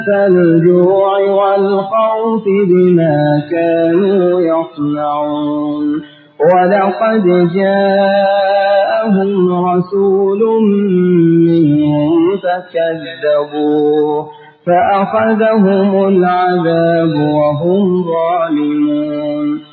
الجوع والخوف بما كانوا يصنعون ولقد جاءهم رسول منهم فكذبوه فأخذهم العذاب وهم ظالمون